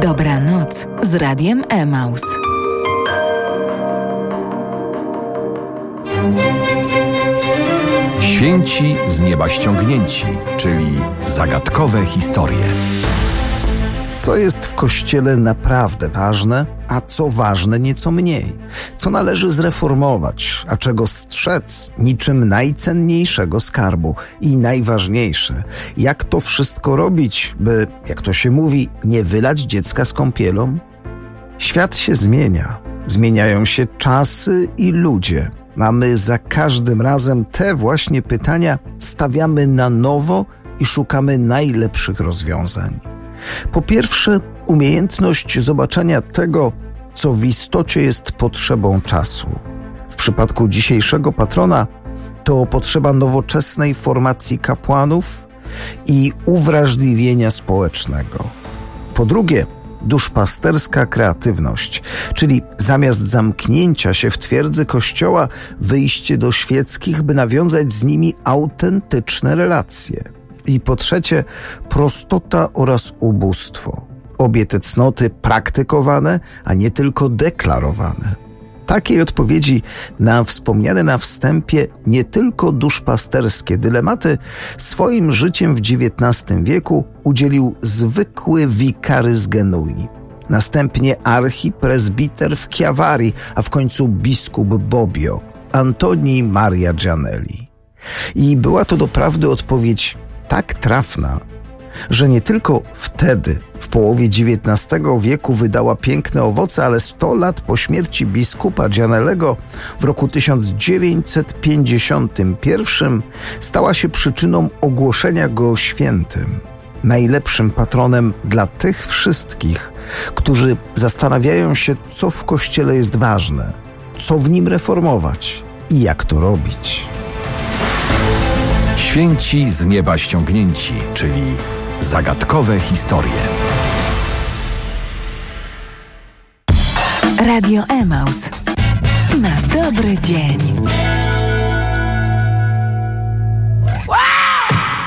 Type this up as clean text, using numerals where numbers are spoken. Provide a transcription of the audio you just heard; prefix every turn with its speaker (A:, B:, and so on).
A: Dobranoc z Radiem Emaus.
B: Święci z nieba ściągnięci, czyli zagadkowe historie.
C: Co jest w Kościele naprawdę ważne, a co ważne nieco mniej? Co należy zreformować, a czego strzec niczym najcenniejszego skarbu? I najważniejsze, jak to wszystko robić, by, jak to się mówi, nie wylać dziecka z kąpielą? Świat się zmienia, zmieniają się czasy i ludzie, a my za każdym razem te właśnie pytania stawiamy na nowo i szukamy najlepszych rozwiązań. Po pierwsze, umiejętność zobaczenia tego, co w istocie jest potrzebą czasu. W przypadku dzisiejszego patrona to potrzeba nowoczesnej formacji kapłanów i uwrażliwienia społecznego. Po drugie, duszpasterska kreatywność, czyli zamiast zamknięcia się w twierdzy Kościoła, wyjście do świeckich, by nawiązać z nimi autentyczne relacje. I po trzecie, prostota oraz ubóstwo. Obie te cnoty praktykowane, a nie tylko deklarowane. Takiej odpowiedzi na wspomniane na wstępie nie tylko duszpasterskie dylematy swoim życiem w XIX wieku udzielił zwykły wikary z Genui. Następnie archipresbiter w Chiavari, a w końcu biskup Bobbio, Antoni Maria Gianelli. I była to doprawdy odpowiedź tak trafna, że nie tylko wtedy, w połowie XIX wieku wydała piękne owoce, ale 100 lat po śmierci biskupa Gianellego w roku 1951 stała się przyczyną ogłoszenia go świętym, najlepszym patronem dla tych wszystkich, którzy zastanawiają się, co w Kościele jest ważne, co w nim reformować i jak to robić.
B: Święci z nieba ściągnięci, czyli zagadkowe historie.
A: Radio Emaus. Na dobry dzień.